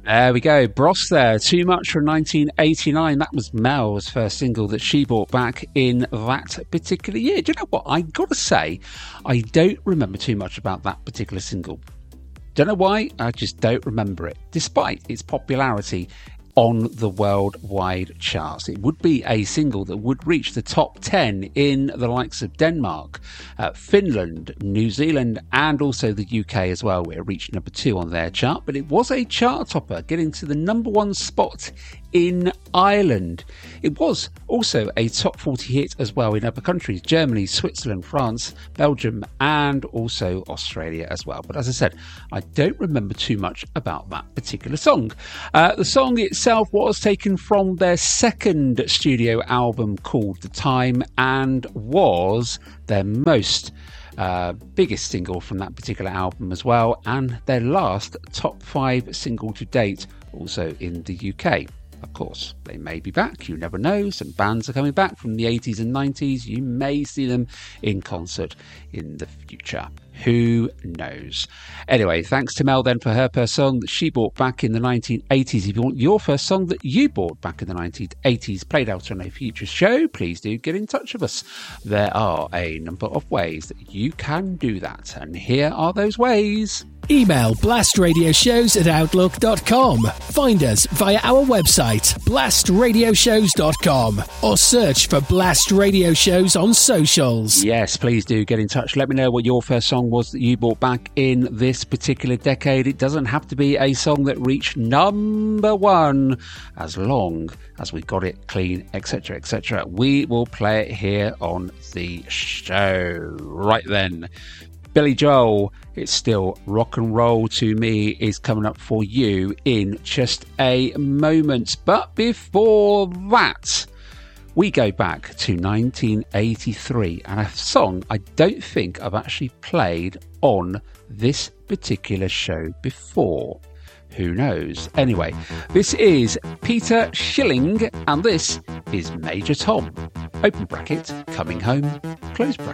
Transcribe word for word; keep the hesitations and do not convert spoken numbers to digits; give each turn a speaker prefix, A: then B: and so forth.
A: There we go. Bros there. Too Much from nineteen eighty-nine. That was Mel's first single that she brought back in that particular year. Do you know what? I got to say, I don't remember too much about that particular single. Don't know why. I just don't remember it, despite its popularity on the worldwide charts. It would be a single that would reach the top ten in the likes of Denmark, uh, Finland, New Zealand, and also the U K as well, where it reached number two on their chart. But it was a chart topper, getting to the number one spot in Ireland. It was also a top forty hit as well in other countries: Germany, Switzerland, France, Belgium, and also Australia as well. But as I said, I don't remember too much about that particular song. Uh, the song itself was taken from their second studio album called The Time, and was their most Uh, biggest single from that particular album as well, and their last top five single to date, also in the U K. Of course, they may be back, you never know. Some bands are coming back from the eighties and nineties. You may see them in concert in the future. Who knows? Anyway, thanks to Mel then for her first song that she bought back in the nineteen eighties. If you want your first song that you bought back in the nineteen eighties played out on a future show, please do get in touch with us. There are a number of ways that you can do that, and here are those ways.
B: Email blastradioshows at outlook dot com. Find us via our website, blast radio shows dot com, or search for Blast Radio Shows on socials.
A: Yes, please do get in touch. Let me know what your first song was that you bought back in this particular decade. It doesn't have to be a song that reached number one, as long as we got it clean, etc, et cetera. We will play it here on the show. Right then, Billy Joel, It's Still Rock and Roll to Me, is coming up for you in just a moment. But before that, we go back to nineteen eighty-three, and a song I don't think I've actually played on this particular show before. Who knows? Anyway, this is Peter Schilling, and this is Major Tom. Open bracket, Coming Home, close bracket.